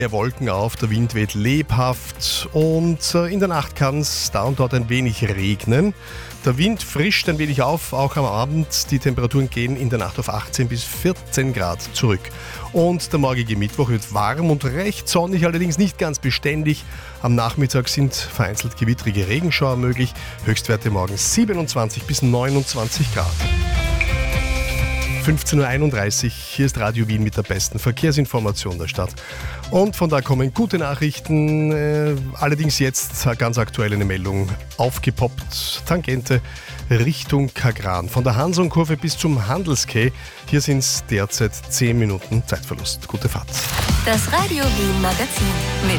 Wolken auf, der Wind weht lebhaft und in der Nacht kann es da und dort ein wenig regnen. Der Wind frischt ein wenig auf, auch am Abend. Die Temperaturen gehen in der Nacht auf 18 bis 14 Grad zurück. Und der morgige Mittwoch wird warm und recht sonnig, allerdings nicht ganz beständig. Am Nachmittag sind vereinzelt gewittrige Regenschauer möglich. Höchstwerte morgen 27 bis 29 Grad. 15.31 Uhr, hier ist Radio Wien mit der besten Verkehrsinformation der Stadt. Und von da kommen gute Nachrichten, allerdings jetzt ganz aktuell eine Meldung aufgepoppt, Tangente Richtung Kagran. Von der Hansonkurve bis zum Handelskeh, hier sind es derzeit 10 Minuten Zeitverlust. Gute Fahrt. Das Radio Wien Magazin mit